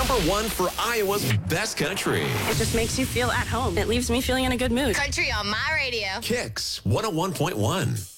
#1 for Iowa's best country. It just makes you feel at home. It leaves me feeling in a good mood. Country on my radio. Kicks 101.1.